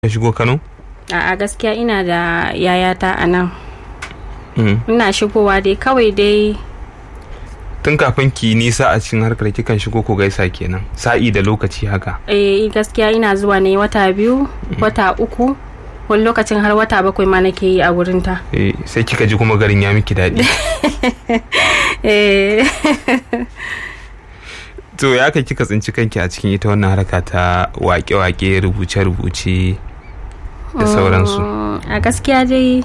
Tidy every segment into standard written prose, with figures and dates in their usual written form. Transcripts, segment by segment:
ka shigo Kano? A gaskiya ina da yayata a nan. Ina shigowa dai kawai dai. Tun kafin ki nisa a cikin harkar kikan shigo ko gaisa kenan sa'i da lokaci haka? Gaskiya ina zuwa ne wata 2 wata 3 wani lokacin har wata 7 ma nake yi a wurin ta. Sai kika ji kuma garin ya miki daɗi. To ya kai kika tsinci kanki a cikin ita wannan harka ta waƙe-waƙe, rubuce-rubuce da sauransu? A gaskiya dai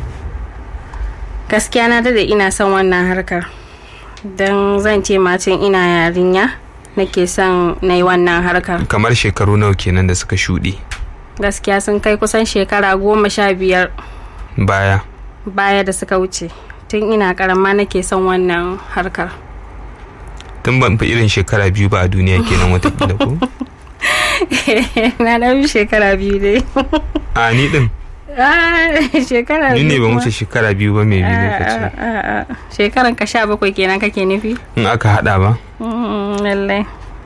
na dade ina son wannan harkar, don zan ce macin ina yarinya nake son na yi wannan harkar. Kamar shekaru nawa kenan da suka shuɗe? Gaskiya sun kai kusan shekara 15 baya da suka wuce. Tun ina karama nake son wannan harkar. Tun ban fi irin shekara 2 ba a duniya kenan watakila ko? Na ɗan shekara 2 dai. A ni din? Shekara 2. Ni ne ba wuce shekara 2 ba mai lokaci. Shekaran ka 17 kenan kake nufi? In aka hada ba? Lallai.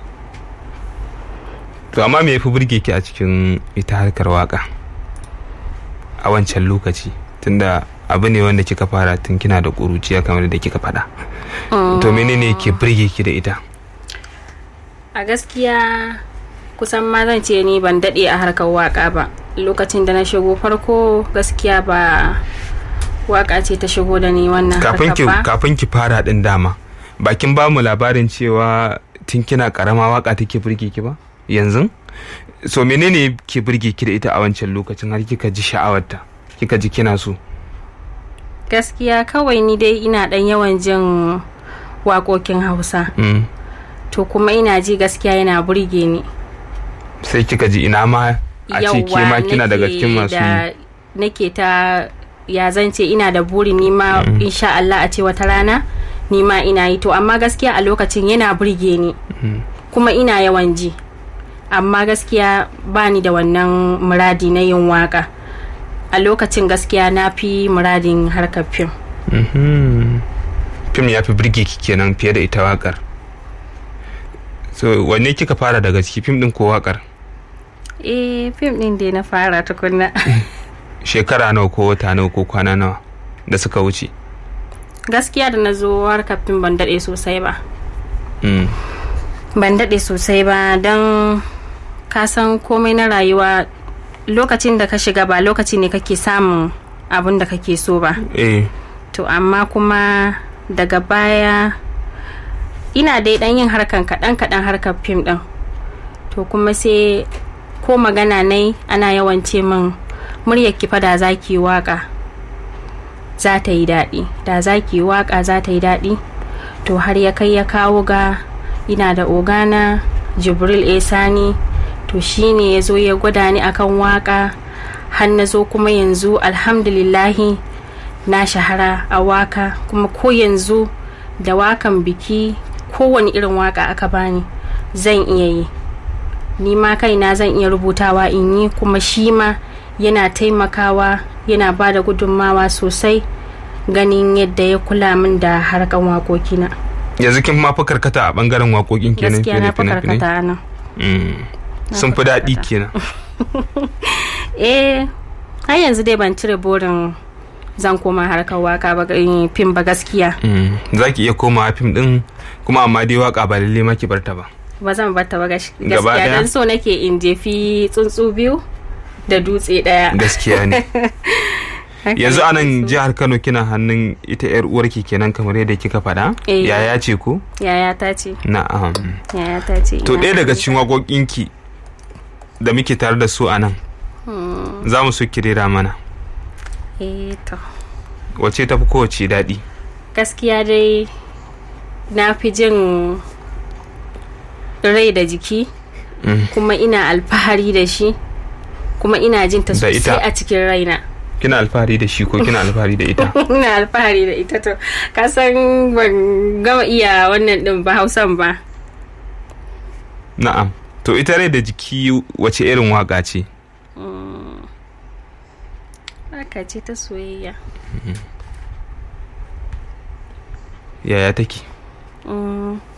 To amma me yafi burge ki a cikin ita harkar waka a wancan lokaci, tunda abu ne wanda kika fara tun kina da ƙuruciya kamar da kika faɗa? To menene ke burge ki da ita? A gaskiya kusan ma zan ce ni ban daɗe a harkar waka ba. Lokacin da na shigo farko gaskiya ba waka ce ta shigo da ni wannan harkar ba. Kafin ki fara din dama bakin ba mu labarin cewa tun kina karama waka take burge ki ba yanzu? So menene ke burge ki da ita a wancan lokacin har kika ji sha'awarta, kika ji kina so? Gaskiya kawai ni dai ina dan yawan jin waƙoƙin Hausa. To kuma ina ji gaskiya yana burge ni. Sai kika ji ina ma a ce ke ma kina daga cikin masu nake ta ya zance ina da buri ni ma insha Allah a ce wata rana ni ma ina yi. To amma gaskiya a lokacin yana burge ni kuma ina yawan ji, amma gaskiya bani da wannan muradi na yin waka. A lokacin gaskiya na fi muradin harkar fim. Fim ya fi burge ki kenan fiye da ita wakar. So wanne kika fara daga ciki, fim din ko wakar? Fim din dai na fara tukunna. Shekara nawa ko wata nawa ko kwana nawa da suka wuce? Gaskiya da na zo harkar fim ban daɗe sosai ba. Ban daɗe sosai ba don ka san komai na rayuwa lokacin da ka shiga ba lokaci ne kake samun abin da kake so ba. To amma kuma daga baya ina dai dan yin harkan kaɗan harkar fim ɗin. To kuma sai ko magana nai ana yawan ce min muryar ki fa da zaki waka za ta yi daɗi, da zaki waka za ta yi daɗi. To har ya kai ya kawo ga ina da ogana Jibril Sani, to shine ya zo ya gwada ni akan waka har na zo kuma yanzu alhamdulillahi na shahara a waka. Kuma ko yanzu da wakan biki kowane irin waka aka bani zan iya yi, ni ma kaina zan iya rubutawa in yi, kuma shi ma yana taimakawa, yana ba da gudunmawa sosai ganin yadda ya kula min da harkan wakokina. Yanzu kin ma fi karkata a bangaren wakokin kenan? Gaskiya na fi karkata nan. Sun fi daɗi kenan? Har yanzu dai ban cire burin zan koma harkar waka ba, fim ba gaskiya. Za ki iya komawa fim din kuma amma dai waka ba lalle ma ki barta ba? Ba zan barta ba gaskiya, dan so nake in jefi tsuntsu biyu da dutse daya. Gaskiya ne. Yanzu anan jihar Kano kina hannun ita yar uwarki kenan kamar yadda kika faɗa? Yaya ce ko? Yaya ta ce. Na'am. Yaya ta ce. To ɗaya daga cikin waƙoƙinki da muke tare da su anan za mu so ki rera mana. To. Wace tafi kowace daɗi? Gaskiya dai na fi jin rai da jiki, kuma ina alfahari da shi, kuma ina jin ta sosai a cikin raina. Kina alfahari da shi ko kina alfahari da ita? Ina alfahari da ita. To ka san ban gama iya wannan din ba Hausan ba. Na'am. To ita rai da jiki wace irin waka ce? Waka ce ta soyayya. Yaya take?